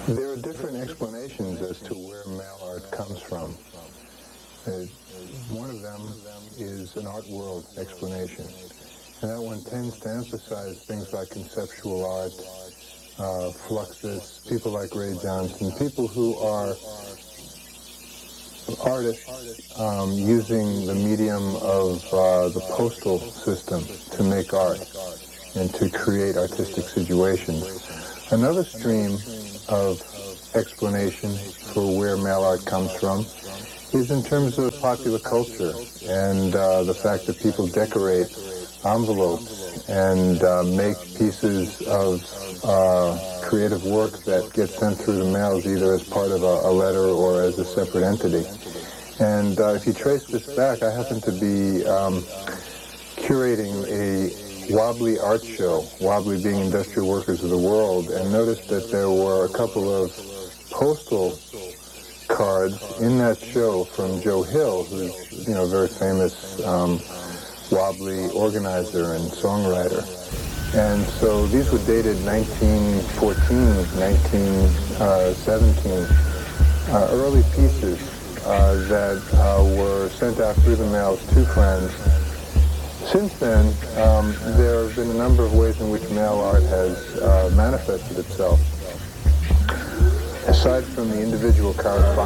There are different explanations as to where mail art comes from. One of them is an art world explanation, and that one tends to emphasize things like conceptual art, Fluxus, people like Ray Johnson, people who are artists using the medium of the postal system to make art and to create artistic situations. Another stream of explanation for where mail art comes from is in terms of popular culture and the fact that people decorate envelopes and make pieces of creative work that get sent through the mails either as part of a letter or as a separate entity. And if you trace this back, I happen to be curating a Wobbly art show, Wobbly being Industrial Workers of the World, and noticed that there were a couple of postal cards in that show from Joe Hill, who's, a very famous Wobbly organizer and songwriter. And so these were dated 1914, 1917, early pieces that were sent out through the mails to friends. Since then, there have been a number of ways in which mail art has manifested itself. Aside from the individual correspondence